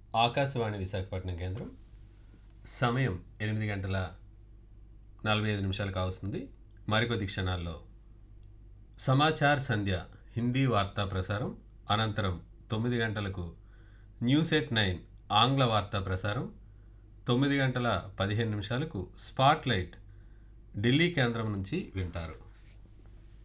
ఆకాశవాణి విశాఖపట్నం కేంద్రం. సమయం 8:45 కావస్తుంది. మరికొద్ది క్షణాల్లో సమాచార్ సంధ్య హిందీ వార్తా ప్రసారం, అనంతరం 9 గంటలకు న్యూస్ ఎట్ 9 ఆంగ్ల వార్తా ప్రసారం, 9:15 స్పాట్లైట్ ఢిల్లీ కేంద్రం నుంచి వింటారు.